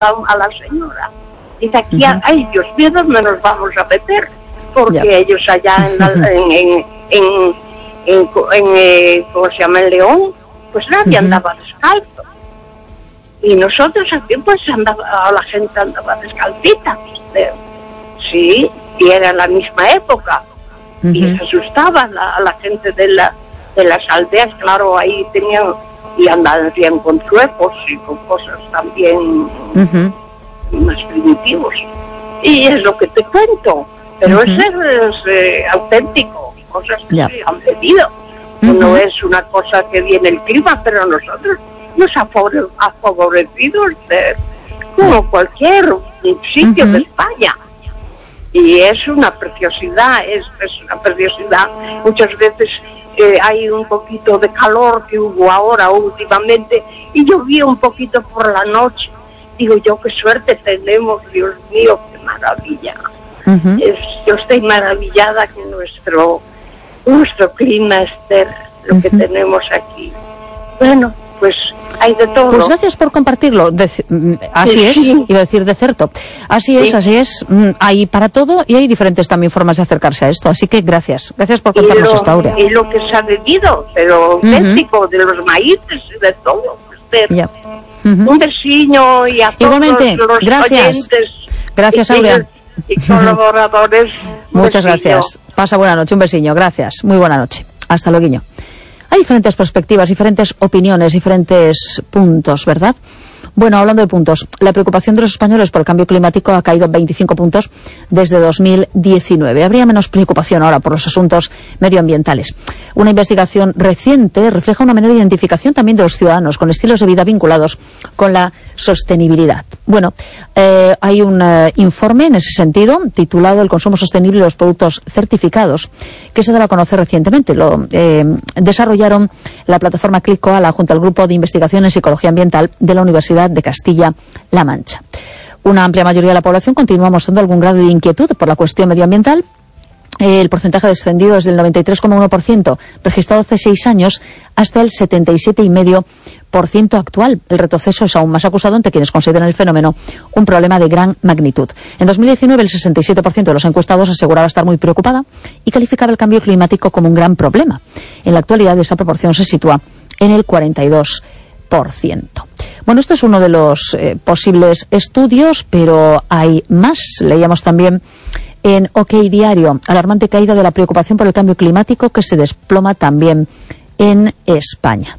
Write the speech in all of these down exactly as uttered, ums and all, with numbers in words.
a la señora. Dice, aquí, uh-huh. ay, Dios mío, ¿dónde nos vamos a meter? Porque yeah. ellos allá en, la, en, en, en, en, en, en, ¿cómo se llama? En León, pues nadie uh-huh. andaba descalzo. Y nosotros aquí, pues, andaba, la gente andaba descalcita. Sí, y era la misma época. Uh-huh. Y se asustaban a la, la gente de, la, de las aldeas, claro, ahí tenían, y andaban con truecos y con cosas también uh-huh. más primitivos. Y es lo que te cuento, pero uh-huh. ese es eh, auténtico, cosas que yeah. se han pedido. Uh-huh. No es una cosa que viene el clima, pero nosotros nos ha favorecido de, como cualquier sitio uh-huh. de España. Y es una preciosidad, es, es una preciosidad. Muchas veces eh, hay un poquito de calor que hubo ahora últimamente y llovía un poquito por la noche. Digo yo, qué suerte tenemos, Dios mío, qué maravilla. Uh-huh. Es, yo estoy maravillada que nuestro nuestro clima, Esther, lo uh-huh. que tenemos aquí. Bueno, pues hay de todo. Pues gracias por compartirlo. De, así sí, es, sí. iba a decir de cierto. Así es, sí. así es. Hay para todo y hay diferentes también formas de acercarse a esto. Así que gracias. Gracias por contarnos lo, esto, Aurea. Y lo que se ha bebido, pero auténtico, uh-huh. de los maíces y de todo. Usted. Ya. Uh-huh. Un besiño y a todos Igualmente, los gracias. oyentes. Gracias, y, Aurea. Y colaboradores. Muchas gracias. Pasa buena noche. Un besiño. Gracias. Muy buena noche. Hasta luego. Hay diferentes perspectivas, diferentes opiniones, diferentes puntos, ¿verdad? Bueno, hablando de puntos, la preocupación de los españoles por el cambio climático ha caído veinticinco puntos desde dos mil diecinueve. Habría menos preocupación ahora por los asuntos medioambientales. Una investigación reciente refleja una menor identificación también de los ciudadanos con estilos de vida vinculados con la sostenibilidad. Bueno, eh, hay un eh, informe en ese sentido titulado El consumo sostenible de los productos certificados que se daba a conocer recientemente. Lo eh, desarrollaron la plataforma Click-Koala junto al Grupo de Investigación en Psicología Ambiental de la Universidad de Castilla-La Mancha. Una amplia mayoría de la población continúa mostrando algún grado de inquietud por la cuestión medioambiental. El porcentaje ha descendido desde el noventa y tres coma uno por ciento registrado hace seis años hasta el setenta y siete coma cinco por ciento actual. El retroceso es aún más acusado ante quienes consideran el fenómeno un problema de gran magnitud. En dos mil diecinueve el sesenta y siete por ciento de los encuestados aseguraba estar muy preocupada y calificaba el cambio climático como un gran problema. En la actualidad esa proporción se sitúa en el cuarenta y dos por ciento. Bueno, este es uno de los eh, posibles estudios, pero hay más. Leíamos también en OK Diario, alarmante caída de la preocupación por el cambio climático que se desploma también en España.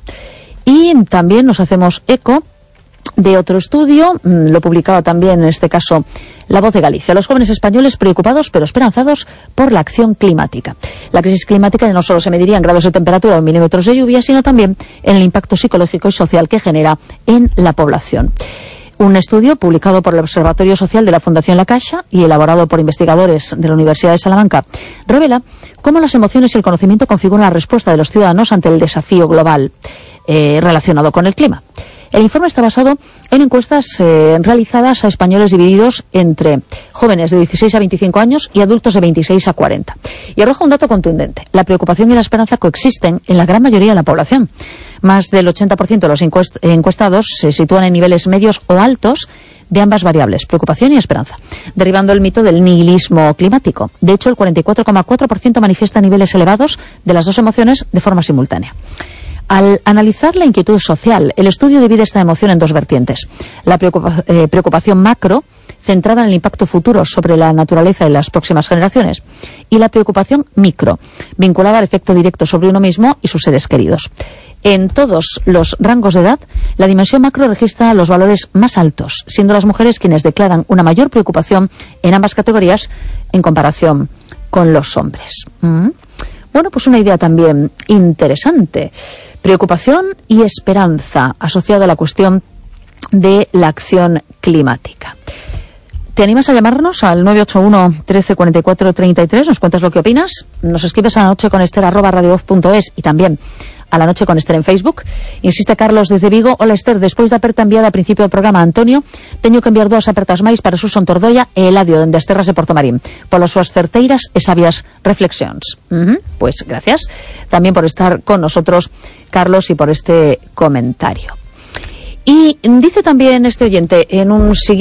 Y también nos hacemos eco de otro estudio, lo publicaba también en este caso La Voz de Galicia. Los jóvenes españoles preocupados pero esperanzados por la acción climática. La crisis climática no solo se mediría en grados de temperatura o en milímetros de lluvia, sino también en el impacto psicológico y social que genera en la población. Un estudio publicado por el Observatorio Social de la Fundación La Caixa y elaborado por investigadores de la Universidad de Salamanca revela cómo las emociones y el conocimiento configuran la respuesta de los ciudadanos ante el desafío global eh, relacionado con el clima. El informe está basado en encuestas eh, realizadas a españoles divididos entre jóvenes de dieciséis a veinticinco años y adultos de veintiséis a cuarenta. Y arroja un dato contundente. La preocupación y la esperanza coexisten en la gran mayoría de la población. Más del ochenta por ciento de los encuest- encuestados se sitúan en niveles medios o altos de ambas variables, preocupación y esperanza, derribando el mito del nihilismo climático. De hecho, el cuarenta y cuatro coma cuatro por ciento manifiesta niveles elevados de las dos emociones de forma simultánea. Al analizar la inquietud social, el estudio divide esta emoción en dos vertientes. La preocupa- eh, preocupación macro, centrada en el impacto futuro sobre la naturaleza y las próximas generaciones, y la preocupación micro, vinculada al efecto directo sobre uno mismo y sus seres queridos. En todos los rangos de edad, la dimensión macro registra los valores más altos, siendo las mujeres quienes declaran una mayor preocupación en ambas categorías en comparación con los hombres. ¿Mm? Bueno, pues una idea también interesante. Preocupación y esperanza asociada a la cuestión de la acción climática. ¿Te animas a llamarnos al nueve ocho uno, trece, cuarenta y cuatro, treinta y tres? Nos cuentas lo que opinas. Nos escribes a la noche con Esther arroba radiovoz punto es y también a la noche con Esther en Facebook. Insiste Carlos desde Vigo. Hola Esther, despois da aperta enviada a principio do programa a Antonio, teño que enviar dúas apertas máis para Suson Tordoia e Eladio dende as terras de Portomarín polas súas certeiras e sabias reflexións. Uh-huh. Pues gracias también por estar con nosotros, Carlos, y por este comentario. Y dice también este oyente en un siguiente